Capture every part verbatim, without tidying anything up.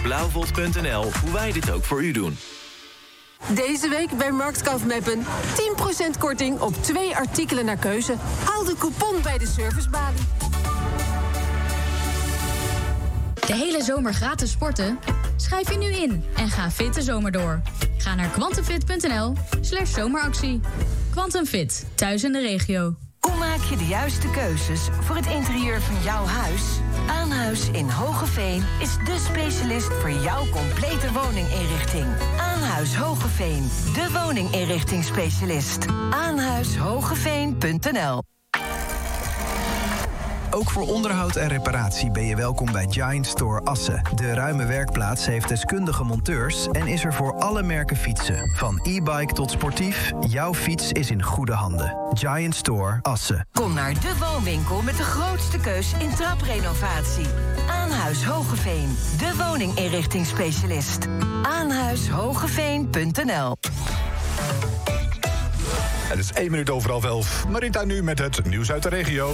Blauwvolt punt n l, hoe wij dit ook voor u doen. Deze week bij Marktkaufmeppen. tien procent korting op twee artikelen naar keuze. Haal de coupon bij de servicebalie. De hele zomer gratis sporten? Schrijf je nu in en ga fit de zomer door. Ga naar quantumfit punt n l slash zomeractie. Quantumfit, thuis in de regio. Hoe maak je de juiste keuzes voor het interieur van jouw huis? Aanhuis in Hoogeveen is dé specialist voor jouw complete woninginrichting. Aanhuis Hoogeveen, de woninginrichtingsspecialist. aanhuis hogeveen punt n l. Ook voor onderhoud en reparatie ben je welkom bij Giant Store Assen. De ruime werkplaats heeft deskundige monteurs en is er voor alle merken fietsen. Van e-bike tot sportief, jouw fiets is in goede handen. Giant Store Assen. Kom naar de woonwinkel met de grootste keus in traprenovatie. Aanhuis Hoogeveen, de woninginrichtingsspecialist. aanhuis hogeveen punt n l. Het is één minuut over half elf. Marita nu met het nieuws uit de regio.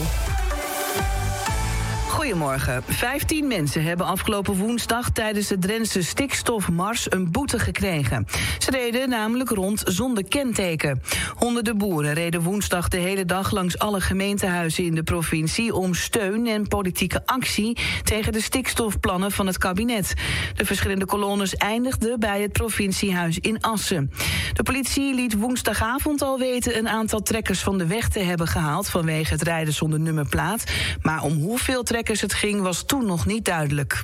Goedemorgen. Vijftien mensen hebben afgelopen woensdag tijdens de Drentse stikstofmars een boete gekregen. Ze reden namelijk rond zonder kenteken. Honderden boeren reden woensdag de hele dag langs alle gemeentehuizen in de provincie om steun en politieke actie tegen de stikstofplannen van het kabinet. De verschillende kolonnes eindigden bij het provinciehuis in Assen. De politie liet woensdagavond al weten een aantal trekkers van de weg te hebben gehaald vanwege het rijden zonder nummerplaat. Maar om hoeveel trekkers het ging was toen nog niet duidelijk.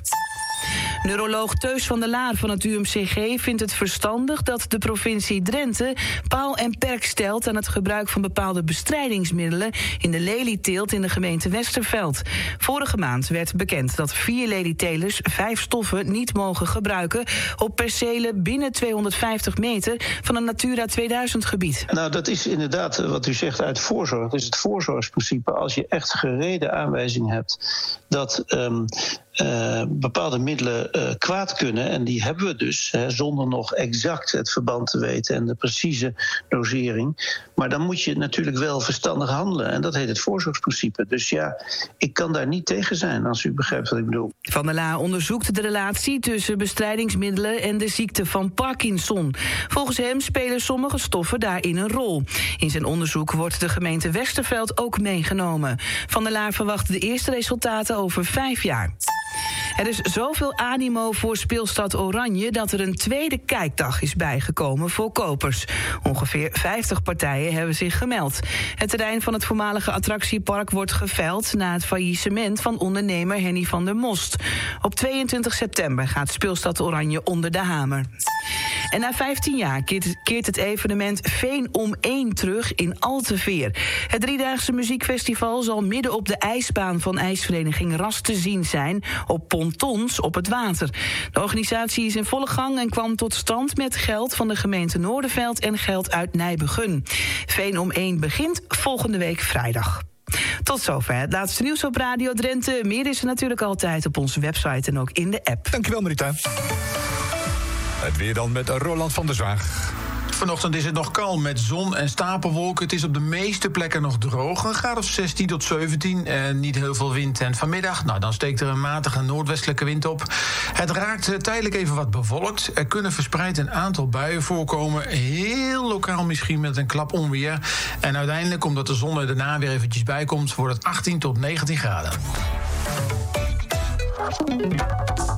Neuroloog Teus van der Laar van het U M C G vindt het verstandig dat de provincie Drenthe paal en perk stelt aan het gebruik van bepaalde bestrijdingsmiddelen in de lelieteelt in de gemeente Westerveld. Vorige maand werd bekend dat vier lelietelers vijf stoffen niet mogen gebruiken op percelen binnen tweehonderdvijftig meter van een Natura tweeduizend gebied. Nou, dat is inderdaad wat u zegt uit voorzorg. Dat is het voorzorgsprincipe. Als je echt gerede aanwijzing hebt dat um, uh, bepaalde middelen uh, kwaad kunnen, en die hebben we dus, hè, zonder nog exact het verband te weten en de precieze dosering. Maar dan moet je natuurlijk wel verstandig handelen. En dat heet het voorzorgsprincipe. Dus ja, ik kan daar niet tegen zijn, als u begrijpt wat ik bedoel. Van der Laar onderzoekt de relatie tussen bestrijdingsmiddelen en de ziekte van Parkinson. Volgens hem spelen sommige stoffen daarin een rol. In zijn onderzoek wordt de gemeente Westerveld ook meegenomen. Van der Laar verwacht de eerste resultaten over vijf jaar. Er is zoveel animo voor speelstad Oranje dat er een tweede kijkdag is bijgekomen voor kopers. Ongeveer vijftig partijen hebben zich gemeld. Het terrein van het voormalige attractiepark wordt geveild na het faillissement van ondernemer Henny van der Most. Op tweeëntwintig september gaat speelstad Oranje onder de hamer. En na vijftien jaar keert het evenement Veen om één terug in Alteveer. Het driedaagse muziekfestival zal midden op de ijsbaan van ijsvereniging Ras te zien zijn op pontons op het water. De organisatie is in volle gang en kwam tot stand met geld van de gemeente Noorderveld en geld uit Nijbegun. Veen om één begint volgende week vrijdag. Tot zover het laatste nieuws op Radio Drenthe. Meer is er natuurlijk altijd op onze website en ook in de app. Dankjewel, Marita. Het weer dan met Roland van der Zwaag. Vanochtend is het nog kalm met zon en stapelwolken. Het is op de meeste plekken nog droog. Een graad of zestien tot zeventien en niet heel veel wind. En vanmiddag, nou, dan steekt er een matige noordwestelijke wind op. Het raakt tijdelijk even wat bewolkt. Er kunnen verspreid een aantal buien voorkomen. Heel lokaal misschien met een klap onweer. En uiteindelijk, omdat de zon er daarna weer eventjes bij komt, wordt het achttien tot negentien graden.